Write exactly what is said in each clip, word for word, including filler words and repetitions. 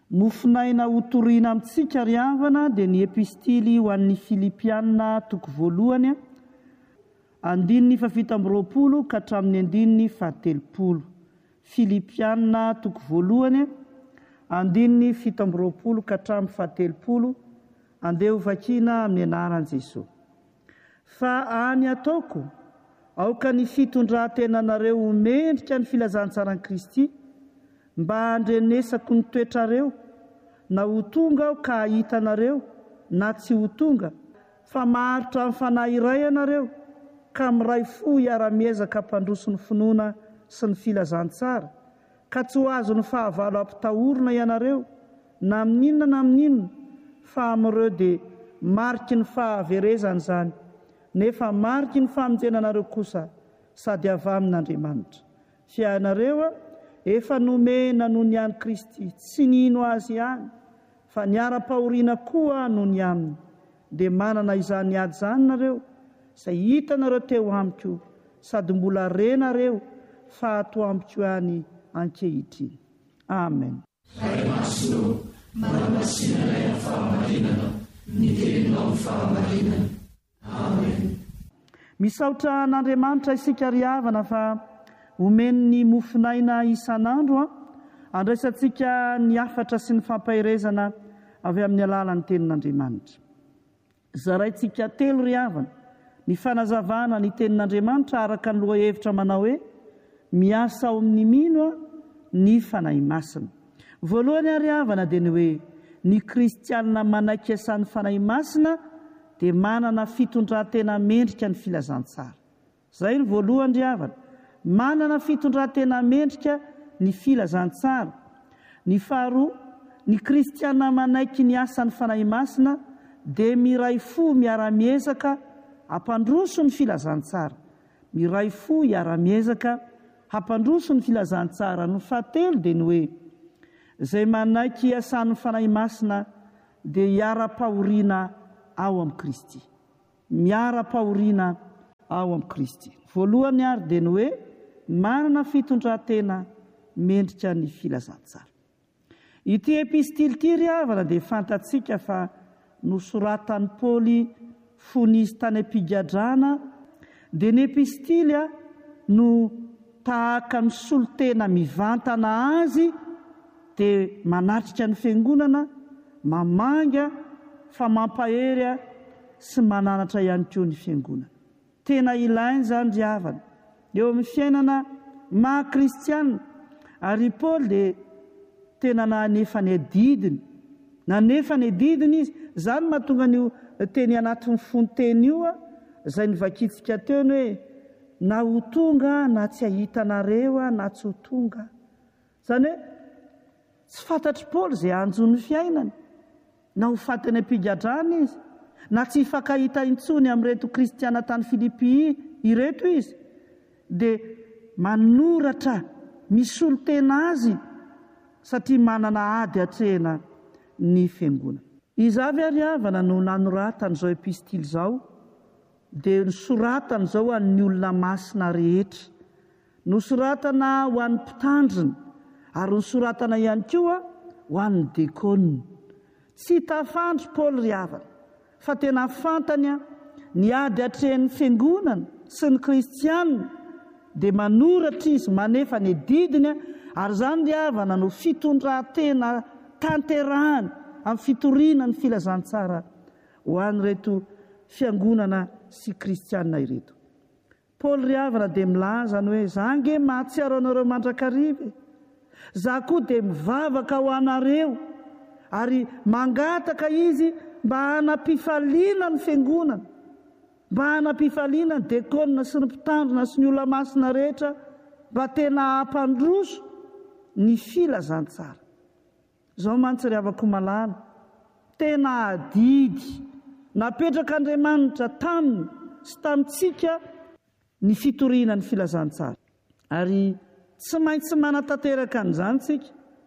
Mofinaina hotoriana amintsika ry havana dia ny epistily ho an'ny Filipianina toko voalohany andininy fafito amby roapolo ka hatramin'ny andininy fahatelopolo. Filipianina toko voalohany andininy fito amby roapolo ka hatramin'ny fahatelopolo. Andeha ho vakiana amin'ny anaran'i Jesosy. Fa any ataoko aoka ny fitondran-tenanareo mendrika ny filazantsarany Kristy mba handrenesako ny toetrareo na ho tonga aho ka hitanareo na tsy ho tonga fa maharitra amin'ny fanahy iray ianareo ka miray fo hiara-miezaka hampandroso ny finoana sy ny filazantsara ka tsy ho azo ny fahavalo ampitahorina ianareo na amin'inona na amin'inona fa amin'ireo dia mariky ny fahaverezana izany nefa mariky ny famonjenanareo kosa sady avy amin'Andriamanitra. Fianareo efa nomena noho ny an'i Kristy tsy nino azy ihany fa niara-pahoriana koa noho ny aminy dia manana izany ady izany nareo izay hitanareo teo amiko sady mbola renareo fa ato amiko ihany ankehitriny. Amen. Misaotra an'Andriamanitra isika ry havana fa omeny ny mofinaina isan'andro andraisantsika ny afatra sy ny fampahirezana avy amin'ny alalan'ny tenin'Andriamanitra. Zaraintsika telo ry havana ny fanazavana ny tenin'Andriamanitra araka ny lohahevitra manao hoe miasa ao amin'ny mino ny fanahy masina. Voalohany ary havana dia ny hoe ny kristianina manaiky asan'ny fanahy masina dia manana fitondran-tena mendrika ny filazantsara. Zay ny voalohany ry havana, manana fitondran-tena mendrika ny filazantsara. Ny faharoa, ny kristianina manaiky ny asan'ny fanahy masina dia miray fo miara-miezaka hampandroso ny filazantsara. Miray fo hiara-miezaka hampandroso ny filazantsara. Ny fahatelo dia ny hoe izay manaiky asan'ny fanahy masina dia hiara-pahoriana ao amin'ny Kristy. Miara-pahoriana ao amin'ny Kristy. Voalohany ary dia ny hoe manana fitondran-tena mendrika ny filazantsara. Ity epistily ity ry havana dia fantatsika fa nosoratan'i Paoly fonizy tany am-pigadrana dia ny epistily no tahaka ny solotena mivantana azy dia manatrika ny fiangonana, mamanga fa mampahery sy mananatra ihany koa ny fiangonana. Tena ilainy izany ry havana eo amin'ny fiainana maha-kristianina. Ary Paoly dia tena nanefa ny adidiny, nanefa ny adidiny izy. Izany mahatonga ny teny anatin'ny fonteny io izay nivakitsika teo ny hoe na ho tonga na tsy ahitanareo na tsy ho tonga. Izany hoe tsy fantatry Paoly izay anjony fiainany, na ho fatany am-pigadrana izy, na tsy hifankahita intsony amin'ireto kristiana tany Filipy ireto izy, dia manoratra misolotena azy satria manana ady hatrehana ny fiangonana. Izavy ary havana no nanoratana izao epistily izao dia nosoratana izao ho an'ny olona masina rehetra, nosoratana ho an'ny mpitandrina ary nosoratana ihany koa ho an'ny dekônina. Tsy tafandry Paoly ry havana fa tena fantany ny ady hatrehan'ny fiangonana sy ny kristianina dia manoratra izy manefa ny didiny ary izany ry havana no fitondran-tena tanterahany amin'ny fitoriana ny filazantsara ho an'ireto fiangonana sy kristianina ireto. Paoly ry havana dia milaza ny hoe za nge mahatsiaro anareo mandrakariva, za koa dia mivavaka ho anareo ary mangataka izy mba hanampifaliana ny fiangonana, mba hanampifaliana ny dekônina sy ny mpitandrina sy ny olona masina rehetra mba tena hampandroso ny filazantsara. Izao mantsy ry havako malala, tena adidy napetraka Andriamanitra taminy sy tamintsika ny fitoriana ny filazantsara. Ary tsy maintsy manatanteraka an'izany tsika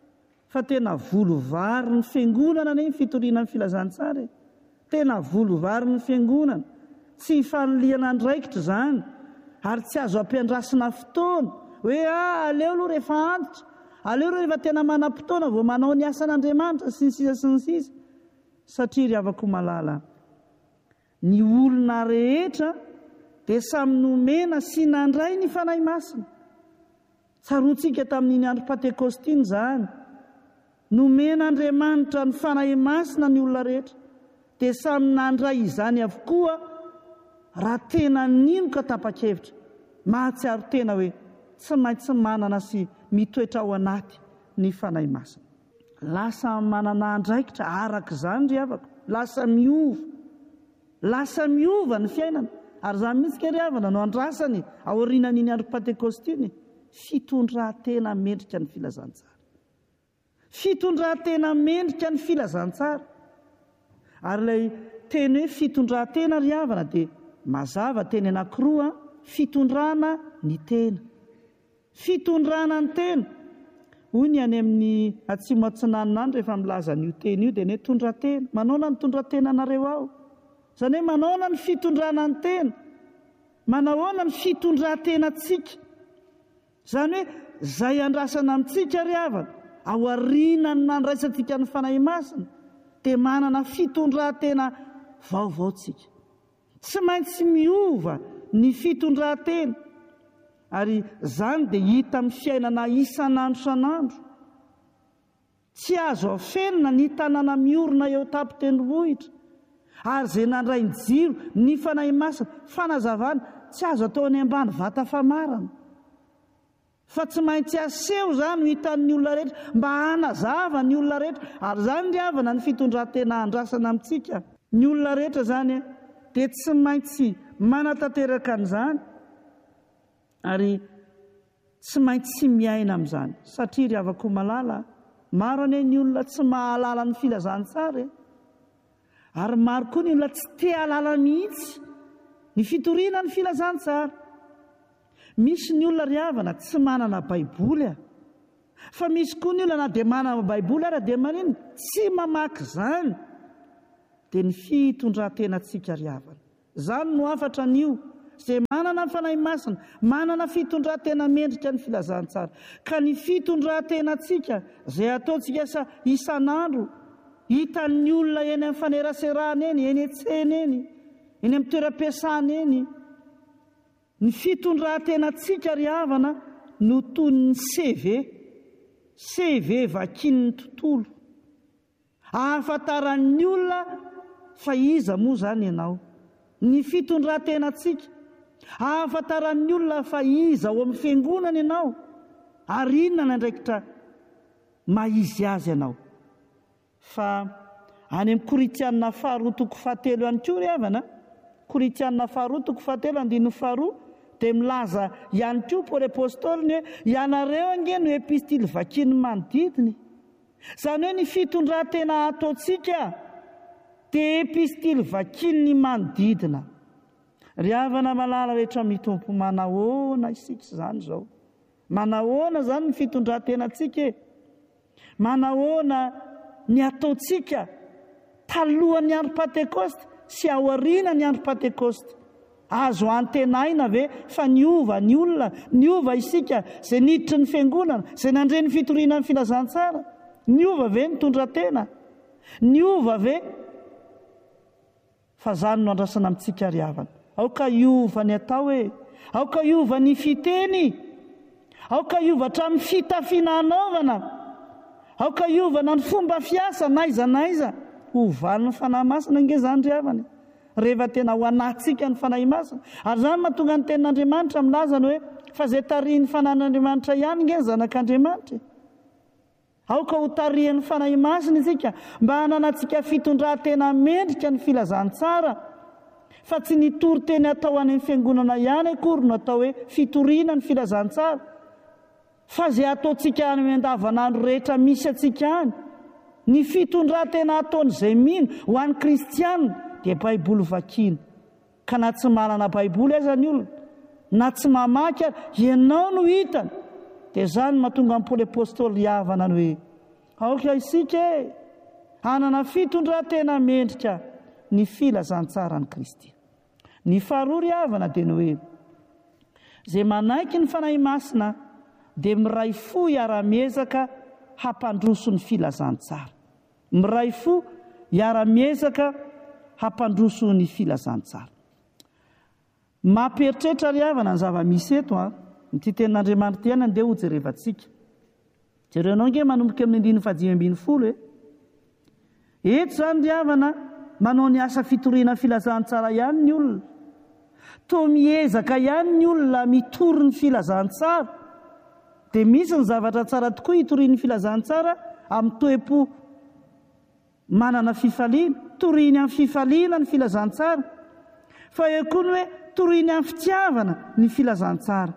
fa tena volovary ny fiangonana ny fitoriana ny filazantsara. Tena volovary ny fiangonana, tsy hifaniliana andraikitra izany ary tsy azo ampiandrasina fotoana hoe ah aleo aloha rehefa antitra aleo reo rehefa tena manam-potoana vao manao ny asan'Andriamanitra sy ny sisa sy ny sisa satria ry havako malala ny olona rehetra dia samy nomena sy nandray ny fanahy masina. Tsaroantsika tamin'iny andro Pentekostiny izany, nomen'Andriamanitra ny fanahy masina ny olona rehetra dia samy nandray izany avokoa raha tena ninoka tapa-kevitra mahatsiaro tena hoe tsy maintsy manana sy mitoetra ao anaty ny fanahy masina. Lasa manana andraikitra araka izany ry havako, lasa miova, lasa miova ny fiainana. Ary izany mihitsy ke ry havana no andrasany aorianan'iny andro Pentekostiny, fitondran-tena mendrika ny filazantsara. Fitondran-tena mendrika ny filazantsara. Ary ilay teny hoe fitondran-tena ry havana dia mazava teny anankiroa, fitondrana ny tena. Fitondrana ny tena. Hoy ny any amin'ny Atsimo Atsinanana any rehefa milaza n'io teny io dia ny tondran-tena. Manaona ny tondran-tena anareo ao. Izany hoe manaona ny fitondrana ny tena. Manaona ny fitondran-tenantsika. Izany hoe izay andrasana amintsika ry havana ao aorianany nandraisantsika ny fanahy masina dia manana fitondran-tena vaovaotsika. Tsy maintsy miova ny fitondran-tena. Ary izany dia hita amin'ny fiainana isan'andro isan'andro. Tsy azo afenina ny tanàna miorina eo tampon-tendrombohitra. Ary izay nandray ny jiro ny fanahy masina fanazavana tsy azo atao any ambany vata famarana. Fa tsy maintsy aseho izany ho hitan'ny olona rehetra mba hanazava ny olona rehetra. Ary izany ry havana ny fitondran-tena andrasana amintsika. Ny olona rehetra izany dia tsy maintsy manatanteraka an'izany. Ary tsy maintsy miaina amin'izany. Satria ry havako malala, maro anie ny olona tsy mahalala ny filazantsara. Ary maro koa ny olona tsy te halala mihitsy ny fitoriana ny filazantsara. Misy ny olona ry havana tsy manana baiboly. Fa misy koa ny olona na dia manana baiboly ary dia manino tsy mamaky izany. Dia ny fitondran-tenantsika ry havana. Izany no afatra an'io. Izay manana ny fanahy masina, manana fitondran-tena mendrika ny filazantsara. Ka ny fitondran-tenantsika izay ataontsika sa isan'andro hitan'ny olona eny amin'ny faneraserana eny, eny an-tsena eny, eny amin'ny toeram-piasana eny. Ny fitondran-tenantsika ry havana no toy ny C V, C V vakian'ny tontolo. Ahafantaran'ny olona fa iza moa izany ianao. Ny fitondran-tenantsika ahafantaran'ny olona fa iza ao amin'ny fiangonana ianao, ary inona ny andraikitra maizy azy ianao. Fa any amin'ny Korinthianina faharoa toko fahatelo ihany koa ry havana, Korinthianina faharoa toko fahatelo andininy faharoa dia milaza ihany koa Paoly apôstôly hoe ianareo ange no epistily vakian'ny manodidiny. Izany hoe ny fitondran-tena ataontsika dia epistily vakian'ny manodidina. Ry havana malala rehetra mitompo manahoana isika izany izao. Manahoana izany ny fitondran-tenantsika. Manahoana ny ataontsika talohan'ny andro Pentekoste sy ao aorianan'ny andro Pentekoste. Azo antenaina ve fa niova ny olona, niova isika izay niditra ny fiangonana, izay nandre ny fitoriana ny filazantsara. Niova ve ny tondran-tena? Niova ve? Fa izany no andrasana amintsika ry havana. Aoka iova ny atao hoe, aoka iova ny fiteny, aoka iova hatramin'ny fitafiana anaovana, aoka iovana ny fomba fiasa naiza naiza. Ovan'ny fanahy masina ange izany ry havana. Rehefa tena ho anatsika ny fanahy masina. Ary izany mahatonga ny tenin'Andriamanitra milaza ny hoe fa izay tarihin'ny fanan'Andriamanitra ihany nge ny zanak'Andriamanitra. Aoka ho tarihin'ny fanahy masina isika mba hananantsika fitondran-tena mendrika ny filazantsara. Fa tsy nitory teny atao any amin'ny fiangonana ihany akory no atao hoe fitoriana ny filazantsara. Fa izay ataontsika any amin'ny andavanandro rehetra misy atsika any. Ny fitondran-tena ataon'izay mino ho an'ny kristianina dia baiboly vakiana. Ka na tsy manana baiboly aza ny olona, na tsy mamaky ary, ianao no hitany. Dia izany mahatonga an'i Paoly apôstôly havana ny hoe aoka isika e, hanana fitondran-tena mendrika ny filazantsara ny Kristy. Ny faharoa ry havana dia ny hoe izay manaiky ny fanahy masina dia miray fo iara-miezaka hampandroso ny filazantsara. Miray fo iara-miezaka hampandroso ny filazantsara. Mampieritreritra ry havana ny zava-misy eto a nyty tenin'Andriamanitra tiana andeha ho jerevantsika. Jerenao nge manomboka amin'ny andiny fahadimy ambin'ny folo e. Eto zany ry havana manao ny asa fitoriana filazantsara ihany ny olona. Toa miezaka ihany ny olona mitory ny filazantsara. Dia misy ny zavatra tsara tokoa hitoriany filazantsara amin'ny toe-po manana fifaliana, toriany amin'ny fifaliana ny filazantsara. Fa eo koa ny hoe toriany amin'ny fitiavana ny filazantsara.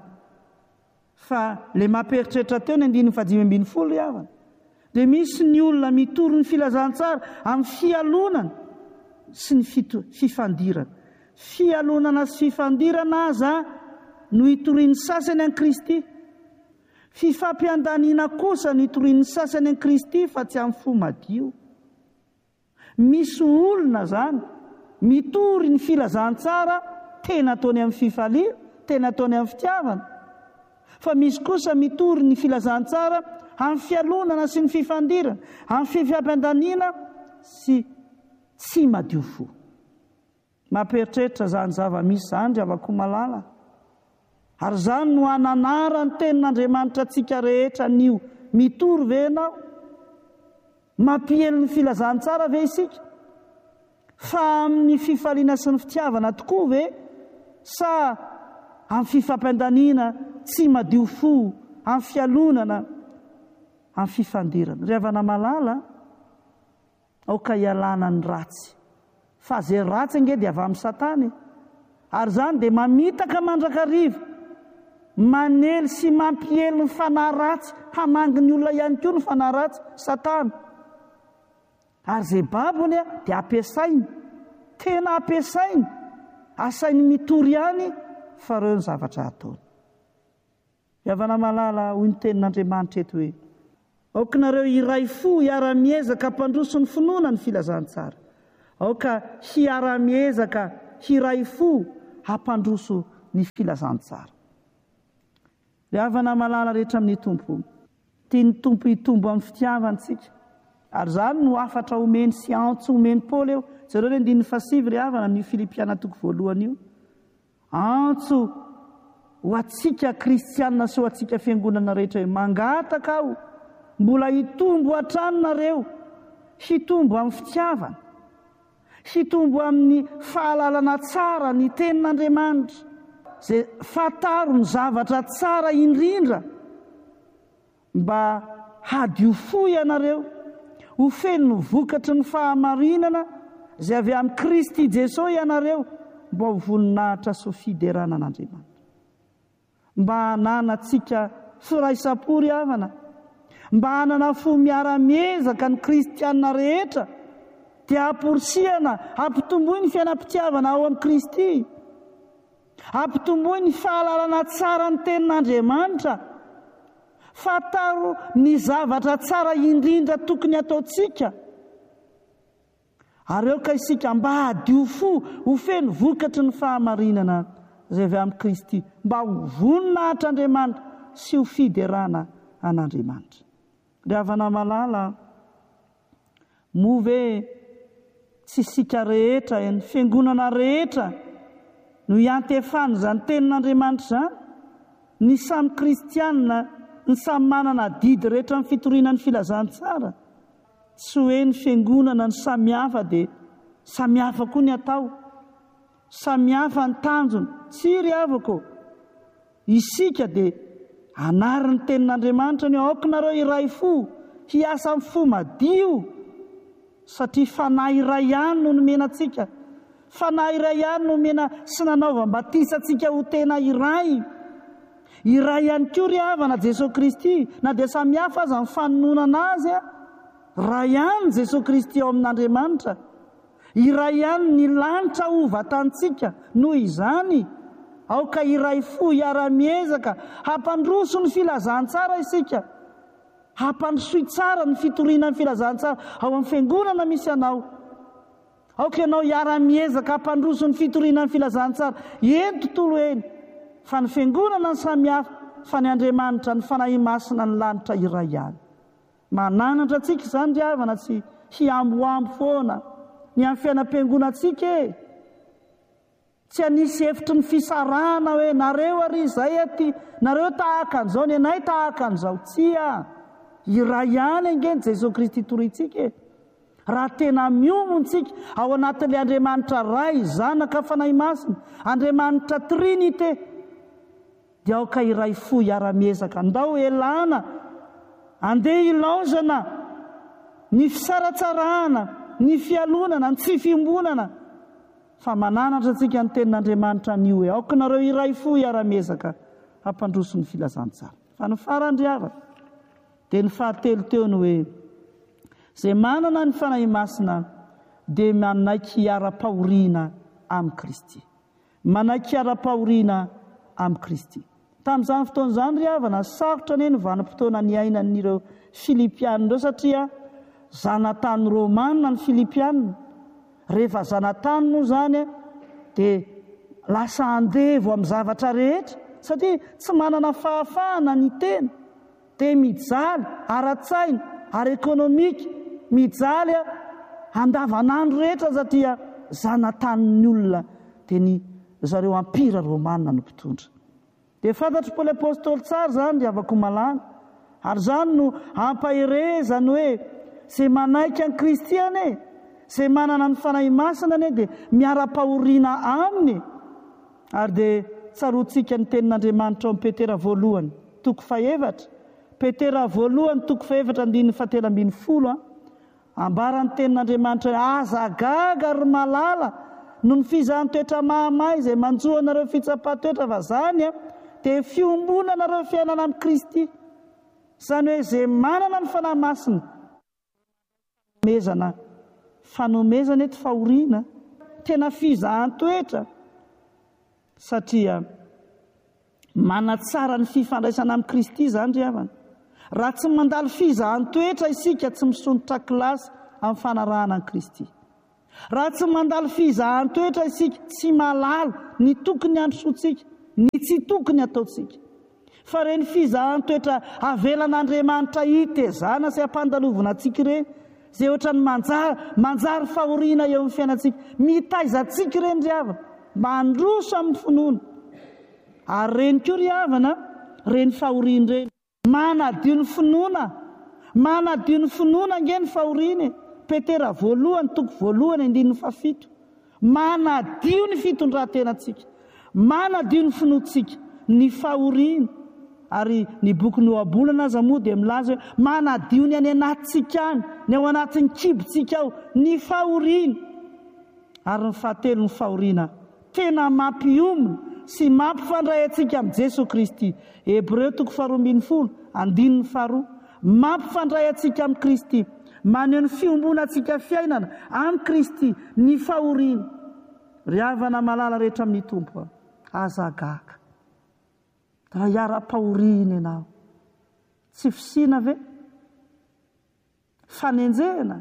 Fa le mampieritreritra teo ny andiny fahadimy ambin'ny folo ry havana. Dia misy ny olona mitory ny filazantsara amin'ny fialonana sy ny fifandirana. Fialonana sy fifandirana aza no hitorian'ny sasany an Kristy. Fifampiandaniana kosa no hitorian'ny sasany an Kristy fa tsy amin'ny fo madio. Misy olona zany mitory ny filazantsara tena ataony amin'ny fifaliana, tena ataony amin'ny fitiavana. Fa misy kosa mitory ny filazantsara amin'ny fialonana sy ny fifandirana, amin'ny fifampiandaniana sy tsy madio fo. Mampieritreritra zany zava-misy zany ry havako malala. Ary zany no ananara ny tenin'Andriamanitra antsika rehetra nio mitory ve ianao? Mampiely ny filazantsara ve isika? Fa amin'ny fifaliana sy ny fitiavana tokoa ve? Sa amin'ny fifampiandaniana tsy madio fo, amin'ny fialonana, amin'ny fifandirana? Ry havana malala, aoka ialana ny ratsy. Fa zay ratsy nge dia avy amin'ny Satana. Ary zany dia mamitaka mandrakariva, manely sy mampiely ny fanahy ratsy, hamangy ny olona ihany koa ny fanahy ratsy, Satana. Ary zay babony dia ampiasainy, tena ampiasainy, asainy mitory ihany fa reo ny zavatra ataony. Ry havana malala, hoy ny tenin'Andriamanitra eto hoe, aokanareo iray fo hiara-miezaka hampandroso ny finoana ny filazantsara. Aoka hiara-miezaka hiray fo hampandroso ny filazantsara. Ry havana malala rehetra amin'ny tompo, tiany tompo hitombo amin'ny fitiavantsika. Ary zany no afatra omeny sy antso omeny Paoly eo. Zareo ny andininy fasivy ry havana ny Filipiana toko voalohany io. Antso ho atsika kristianina sy ho atsika fiangonana rehetra hoe mangataka aho, mbola hitombo hatranonareo, hitombo amin'ny fitiavana, hitombo amin'ny fahalalana tsara ny tenin'Andriamanitra, zay fataro ny zavatra tsara indrindra, mba hadio fo ianareo, ho feno ny vokatry ny fahamarinana zay avy amin'ny Kristy Jesosy ianareo, mba ho voninahitra sy ho fiderana an'Andriamanitra. Mba hananatsika firaisapo ry havana, mba hanana fo miara-miezaka ny kristianina rehetra, dia hamporisihana, hampitomboy ny fiainam-pitiavana ao amin'ny Kristy, hampitomboy ny fahalalana tsara ny tenin'Andriamanitra, fataro ny zavatra tsara indrindra tokony ataontsika. Ary eo ka isika mba hadio fo, ho feno vokatry ny fahamarinana zay avy amin'ny Kristy, mba ho voninahitr'Andriamanitra sy ho fiderana an'Andriamanitra. Ry havana malala, moa ve tsy isika rehetra, ny fiangonana rehetra no iantefany zany tenin'Andriamanitra zany? Ny samy kristianina, ny samy manana didy rehetra amin'ny fitoriana ny filazantsara. Tsy hoe ny fiangonana ny samihafa dia samihafa koa ny atao, samihafa ny tanjony. Tsy ry havako, isika dia anarin'ny tenin'Andriamanitra ny aokanareo iray fo, hiasa amin'ny fo madio, satria fanahy iray ihany no nomenantsika. Fanahy iray ihany no nomena sy nanaovam-batisantsika ho tena iray. Iray ihany koa ry havana Jesosy Kristy, na dia samihafa aza ny fanonona azy, ray ihany Jesosy Kristy ao amin'Andriamanitra. Iray ihany ny lanitra ho vatantsika. Noho izany, aoka iray fo hiara-miezaka hampandroso ny filazantsara isika, hampandrosoy tsara ny fitoriana ny filazantsara ao amin'ny fiangonana misy anao. Aoka ianao hiara-miezaka hampandroso ny fitoriana ny filazantsara eny tontolo eny. Fa ny fiangonana ny samihafa fa ny Andriamanitra ny fanahy masina ny lanitra iray ihany. Mananatra antsika izany ry havana, tsy hiamboambo foana ny amin'ny fiainam-piangonantsika e. Tsy anisy hevitry ny fisarahana hoe nareo ary izay aty, nareo tahaka an'izao, ny anay tahaka an'izao. Tsia, iray ihany angeny Jesosy Kristy torintsika e. Raha tena miomontsika ao anatin'ilay Andriamanitra ray, zanaka fanahy masina, Andriamanitra Trinité, dia aoka iray fo iara-miezaka. Andao elana, andeha ilaozana ny fisaratsarahana, ny fialonana, ny tsy fimbonana, fa mananatra antsika ny tenin'Andriamanitra n'io hoe aoka nareo iray fo iara-miezaka hampandroso ny filazantsara. Fa ny farany ry havana dia ny fahatelo teo ny hoe izay manana ny fanahy masina dia manaiky hiara-pahoriana amin'ny Kristy. Manaiky hiara-pahoriana amin'ny Kristy. Tamin'izany fotoana izany ry havana, sarotra anie ny vanim-potoana ny ainan'ireo Filipianina ireo satria zanatany Romanina ny Filipianina. Rehefa zanatany moa izany dia lasa andevo amin'ny zavatra rehetra satria tsy manana fahafahana ny tena, dia mijaly ara-tsaina, ara-ekônomika, mijaly andavanandro rehetra satria zanatany olona dia ny zareo ampira Romanina no mpitondra. Dia fantatro Paoly apôstôly tsara izany dia avako malana, ary izany no ampaherezany hoe izay manaiky an'i Kristy ane, izay manana ny fanahy masina ane dia miara-pahoriana aminy. Ary dia tsaroantsika ny tenin'Andriamanitra ao amin'ny Petera voalohany toko fahaefatra, Petera voalohany toko fahaefatra andininy fahatelo ambin'ny folo a, ambarany tenin'Andriamanitra hoe aza gaga ary malala no ny fizahan-toetra mahamay izay manjoa anareo fitsapan-toetra, fa zany a dia fiombona anareo fiainana amin'ny Kristy. Izany hoe izay manana ny fanahy masina mezana fanomezana eto fahoriana, tena fizahan-toetra, satria manatsara ny fifandraisana amin'ny Kristy izany ry havana. Raha tsy mandalo fizahan-toetra isika tsy misontrotra kilasy amin'ny fanarahana an'i Kristy. Raha tsy mandalo fizahan-toetra isika tsy malala ny tokony androsoantsika, ny tsy tokony ataontsika. Fa reny fizahan-toetra avelan'Andriamanitra hitezana sy ampandalovana antsika ireny, izay ohatrany manjary, manjary fahoriana eo amin'ny fiainantsika, mitaiza antsika ireny ry havana, mandroso amin'ny finoana. Ary reny koa ry havana, reny fahoriana ireny manadio ny finoana, manadio ny finoana nge ny fahoriana. Petera voalohany toko voalohany andininy fafito, manadio ny fitondran-tenantsika, manadio ny finoantsika, ny fahoriana. Ary ny boky ny oabolana aza moa dia milaza hoe manadio ny any anatintsika any, ny ao anatin'ny kibontsika ao, ny fahoriana. Ary ny fahatelo ny fahoriana tena mampiomina sy mampifandray antsika amin'ny Jesosy Kristy. Hebreo toko faharoa ambin'ny folo andininy faharoa, mampifandray antsika amin'ny Kristy, maneho ny fiombona antsika fiainana amin'ny Kristy, ny fahoriana. Ry havana malala rehetra amin'ny tompo, aza gaga raha hiara-pahoriana ianao, tsy fisiana ve? Fanenjehana,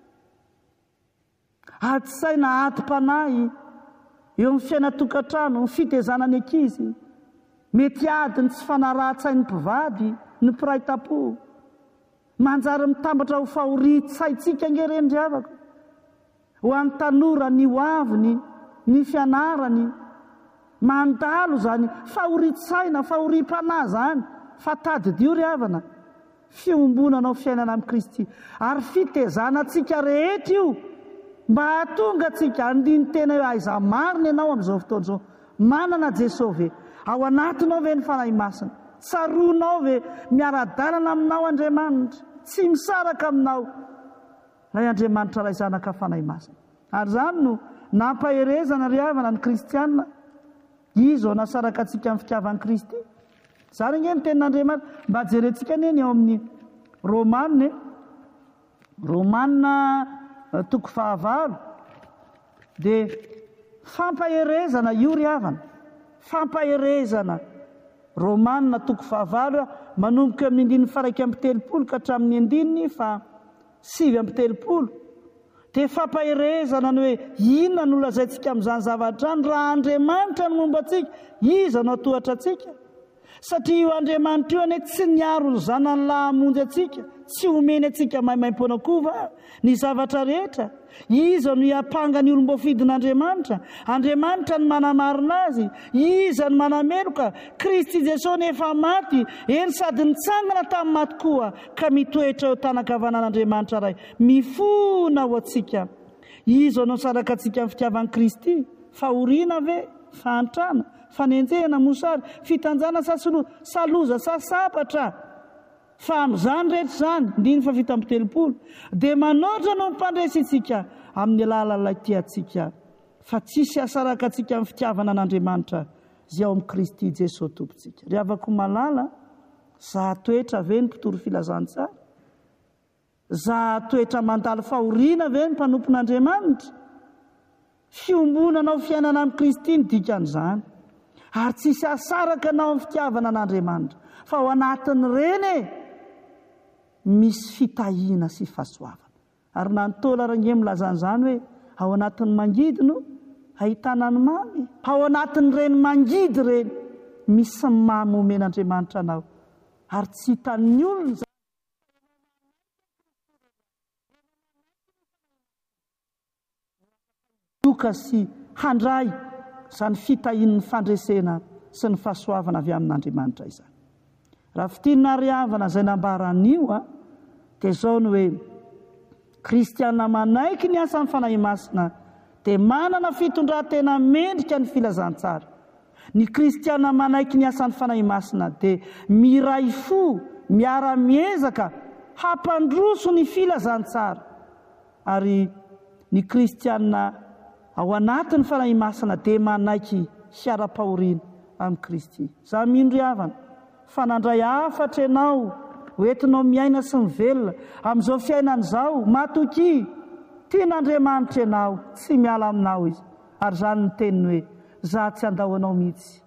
ady saina ady-panahy eo amin'ny fiainatokantrano, ny fitezana ny ankizy, mety ady ny tsy fanarahan-tsain'ny mpivady, ny mpiray-tam-po, manjary mitambatra ho fahoria-tsaintsika nge reny ry havako, ho an'ny tanora ny hoaviny, ny fianarany, mandalo zany fahoria-tsaina, fahoria-panahy zany, fa tadidio ry havana, fiombonanao fiainana amin'ny Kristy. Ary fitezana antsika rehetra io mba hahatonga antsika andiny tena hoe aiza marina ianao amin'izao fotoana izao, manana Jesosy ve ao anatinao ve ny fanahy masina, tsaroanao ve miara-dalana aminao Andriamanitra, tsy misaraka aminao ray Andriamanitra ray zanaka fanahy masina. Ary zany no nampaherezana ry havana ny kristianina, izy ao nasaraka antsika amin'ny fitiavan'i Kristy. Zany nge ny tenin'Andriamanitra, mba jerentsika neny eo amin'ny Romanina, Romanina toko fahavalo, dia fampaherezana io ry havana, fampaherezana. Romanina toko fahavalo manomboka amin'ny andininy faraika amby telopolo ka hatramin'ny andininy fa sivy amby telopolo. Dia fampaherezana ny hoe inona no lazaintsika amin'izany zavatra any, raha Andriamanitra no momba antsika, iza no atohatra antsika. satria io Andriamanitra io ane tsy niaro ny zanany lahy hamonjy atsika, tsy omeny atsika maimaim-poana kova ny zavatra rehetra. Iza no hiapanga ny olombofidin'Andriamanitra? Andriamanitra ny manamarina azy, iza ny manameloka? Kristy Jesosy nefa maty, eny sady nitsangana tamin'ny maty koa ka mitoetra eo tanakavanan'Andriamanitra ray. Mifona ho atsika. Iza no saraka atsika amin'ny fitiavan'i Kristy? Fahoriana ve? Fahantrana? Fanenjehana mosary? Fitanjana sa saloza sa sabatra? Fa amin'izany rehetra zany, ndiny fa vita amin'ny telopolo, dia manoatra no mipandresy itsika amin'ny alalan'ilay tiatsika. Fa tsisy asaraka atsika amin'ny fitiavana an'Andriamanitra izay ao amin'ny Kristy Jesosy tompontsika. Ry havako malala, za toetra ve ny mpitoro filazantsara? Za toetra mandalo fahoriana ve ny mpanompon'Andriamanitra? Fiombonanao fiainana amin'ny Kristy ny dikan'izany. Ary tsisy asaraka anao amin'ny fitiavana an'Andriamanitra. Fa ao anatin'ny reny misy fitahiana sy fahasoavana. Ary na ny Taola Range milazan'izany hoe ao anatin'ny mangidy no ahitana ny mamy. Ao anatin'ny reny mangidy reny misy ny mamy omen'Andriamanitra anao. Ary tsy hitan'ny olona zany. Doka sy handray izany fitahian'ny fandresena sy ny fahasoavana avy amin'Andriamanitra izany. Raha fitinina ry havana izay nambaran'io a, dia izao no hoe kristiana manaiky ny asan'ny fanahy masina dia manana fitondran-tena mendrika ny filazantsara. Ny kristiana manaiky ny asan'ny fanahy masina dia miray fo, miara-miezaka hampandroso ny filazantsara. Ary ny kristiana ao anatin'ny fanahy masina dia manaiky hiara-pahoriana amin'ny Kristy. Za mino ry havana fa nandray afatra ianao hoentinao miaina sy mivelona amin'izao fiainana izao, matoky tian'Andriamanitra ianao, tsy miala aminao izy. Ary zany ny teniny hoe za tsy andahoanao mihitsy